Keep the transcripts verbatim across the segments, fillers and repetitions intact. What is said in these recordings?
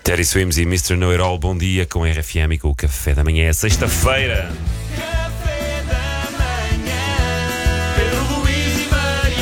Teddy Swims e mister Know It All, bom dia com R F M e com o Café da Manhã. É sexta-feira. Café da Manhã, Pedro, Luís e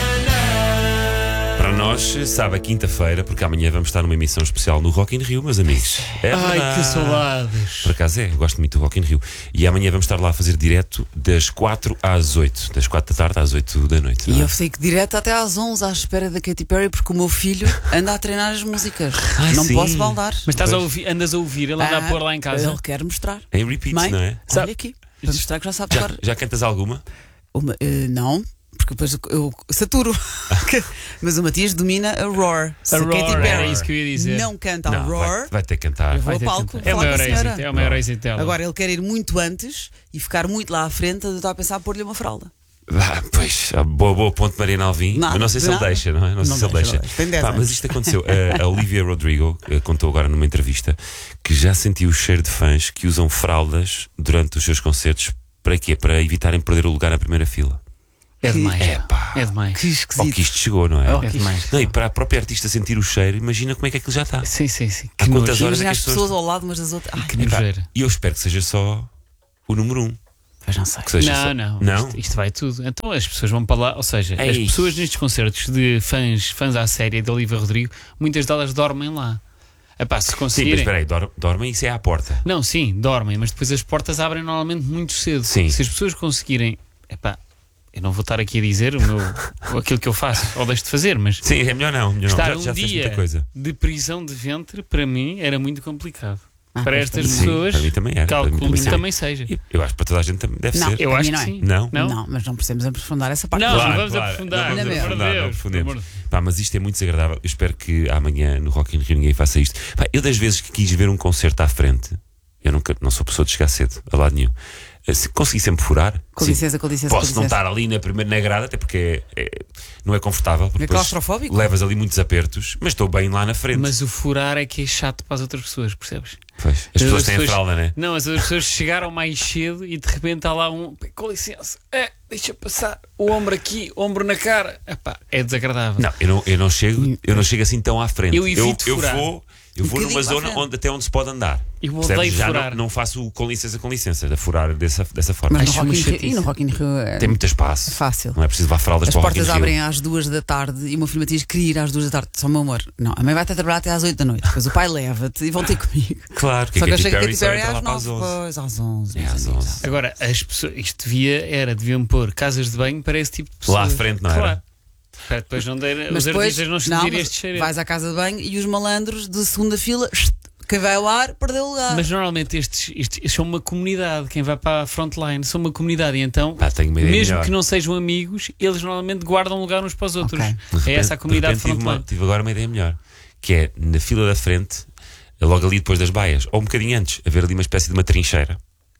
Mariana. Para nós, sabe, a quinta-feira, porque amanhã vamos estar numa emissão especial no Rock in Rio, meus amigos. É Ai, verdade. que saudades. Por acaso é, eu gosto muito do Rock in Rio. E amanhã vamos estar lá a fazer direto das quatro às oito. Das quatro da tarde às oito da noite. não E é? eu fico direto até às onze à espera da Katy Perry, porque o meu filho anda a treinar as músicas. Ai, não sim. posso baldar. Mas estás a Pois. ouvir, andas a ouvir, ele anda Ah, a pôr lá em casa. Ele quer mostrar. Em repeats, Mãe, não é? Sabe- olha aqui, para mostrar que já sabe Já, tocar. já cantas alguma? Uma- eh, não, porque depois eu, eu saturo. Mas o Matias domina a Roar. Se A Katy Roar, Perry era isso que eu ia dizer. não canta a Não, vai, Roar, vai ter que cantar. eu vou Vai ao ter palco que- É o falar com maior a senhora. êxito, é o maior êxito dela. Agora ele quer ir muito antes e ficar muito lá à frente. Eu estava a pensar pôr-lhe uma fralda. Ah, pois, ah, boa, boa ponto, Mariana Alvim. Nada, Mas não sei se ele nada. deixa, não é? Não sei Não se ele deixa, deixa. não deixa. Tem dez Pá, anos. mas isto aconteceu. A, a Olivia Rodrigo eh, contou agora numa entrevista que já sentiu o cheiro de fãs que usam fraldas durante os seus concertos. Para quê? Para evitarem perder o lugar na primeira fila. É demais. É pá. É demais. Que Ao esquisito. que isto chegou, não é? É demais. Não, e para a própria artista sentir o cheiro, imagina como é que aquilo já está. Sim, sim, sim. Há Que quantas nojo. horas é Imagina que as as pessoas pessoas. ao lado umas das outras. Ai, Que Epá, nojeira. E eu espero que seja só o número um. mas não sei. Que seja Não, só... não, Não? Isto, isto vai tudo. Então as pessoas vão para lá, ou seja, as Ei. pessoas nestes concertos de fãs, fãs à série de Olivia Rodrigo, muitas delas dormem lá. Epá, se Sim, mas conseguirem. espera aí, dor- dormem, isso é à porta. Não, sim, dormem, mas depois as portas abrem normalmente muito cedo. Sim. Se as pessoas conseguirem. Epá, eu não vou estar aqui a dizer o meu, aquilo que eu faço ou deixo de fazer, mas Sim, é melhor não. Melhor não. estar Já, um já fizeste dia muita coisa. de prisão de ventre, para mim, era muito complicado. Ah, para pois estas também. Sim, pessoas, para mim também era. Para mim calculo também que sim. também seja. E Eu acho que para toda a gente também deve Não. ser. Eu Para acho mim que não é. sim. Não? Não? Não, mas não precisamos aprofundar essa parte. Não, Claro, não vamos claro. aprofundar. Não vamos pelo amor de aprofundar, não Deus, aprofundemos. pelo amor de- Pá, mas isto é muito desagradável. Eu espero que amanhã no Rock in Rio ninguém faça isto. Pá, eu das vezes que quis ver um concerto à frente, eu nunca, não sou pessoa de chegar cedo a lado nenhum. Se consegui sempre furar. Com sim, licença, com licença. Posso com não licença. estar ali na primeira na grada, até porque é- é- não é confortável. porque É depois claustrofóbico? Levas ali muitos apertos, mas estou bem lá na frente. Mas o furar é que é chato para as outras pessoas, percebes? Pois, as pessoas têm a pessoas- fralda, né? Não, as outras pessoas chegaram mais cedo e de repente há lá um. Com licença, é, deixa passar o ombro aqui, ombro na cara. Epá, é desagradável. Não, eu não, eu não chego, eu não chego assim tão à frente. Eu evito eu, furar. vou, eu Um vou numa bocadinho à zona frente. onde, até onde se pode andar. Eu Percebes? odeio Já furar. não, não faço o com licença, com licença, de furar dessa, dessa forma. Mas no Acho Rock uma in Rio, chatice. e no Rock in Rio é Tem muito espaço. fácil. Não é preciso levar fraldas As para o Rock in portas Rio. abrem às duas da tarde e o meu filho Matias queria ir às duas da tarde. Só meu amor. Não, a mãe vai estar a trabalhar até às oito da noite. Depois o pai leva-te e vão ter comigo. Claro, que Só a que eu Katy chego a Perry Katy só Perry entra lá às para as nove. onze. Pois, às onze. É, meus às amigos. onze. Agora, as pessoas, isto devia, era, deviam pôr casas de banho para esse tipo de pessoas. Lá à frente, não era? Claro. Para depois não der, Mas os depois, artistas não não, sentirem mas este cheiro. vais à casa de banho e os malandros de segunda fila, quem vai ao ar, perdeu o lugar. Mas normalmente estes, estes, estes são uma comunidade. Quem vai para a frontline são uma comunidade. E então, Pá, tenho uma ideia mesmo melhor. que não sejam amigos, eles normalmente guardam lugar uns para os outros. Ok. De É repente- essa a comunidade de repente tive, uma- frontline. tive agora uma ideia melhor. Que é, na fila da frente, logo ali depois das baias, ou um bocadinho antes, haver ali uma espécie de uma trincheira.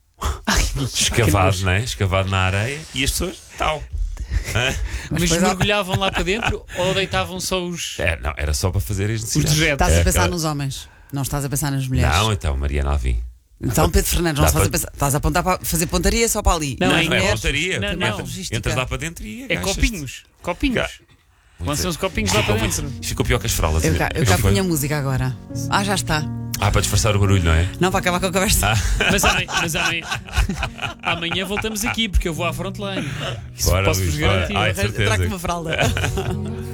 Escavado, não é? Escavado na areia e as pessoas, tal. Hã? Mas, depois há- mergulhavam lá para dentro ou deitavam só os, É, não, era só para fazer as os necessidades. dejetos? Estás É, a pensar aquela- nos homens, não estás a pensar nas mulheres. Não, então, Mariana Alvim. Então, Pedro Fernandes, não dá estás a para- pensar. Estás a apontar para fazer pontaria só para ali. Não, Não, é não é mulheres, pontaria. Não, não. Entras, entras lá para dentro e É agachas-te. copinhos. Copinhos. Muito Lançam os bem. copinhos lá Ficou para muito- dentro. Ficou pior que as fraldas. Eu cá, eu Não cá foi? punha música agora. Ah, já está. Ah, para disfarçar o barulho, não é? Não, para acabar com a conversa. Mas, amanhã, mas amanhã, amanhã voltamos aqui porque eu vou à frontline. Isso Bora, posso-vos Luís, bora. garantir. Ai, de certeza. Trago uma fralda.